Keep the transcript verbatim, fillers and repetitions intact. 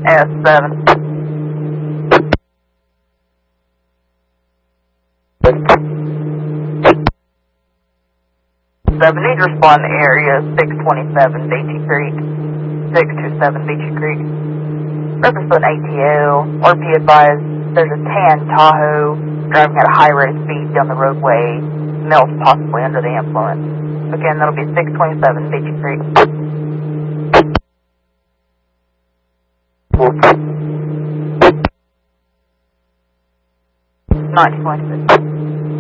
S seven. seven, need to respond to area six twenty-seven Beachy Creek, six two seven Beachy Creek. Reference an A T L, or be advised there's a tan Tahoe driving at a high rate of speed down the roadway, males possibly under the influence. Again, that'll be six twenty-seven Beachy Creek. nine twenty-six.